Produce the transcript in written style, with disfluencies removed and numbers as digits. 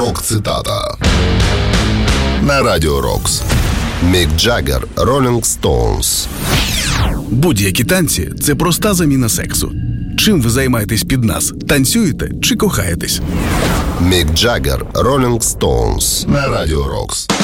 Рок-цитата на Радіо Рокс. Мік Джаггер, Rolling Stones. Будь-які танці – це проста заміна сексу. Чим ви займаєтесь під нас? Танцюєте чи кохаєтесь? Мік Джаггер, Rolling Stones на Радіо Рокс.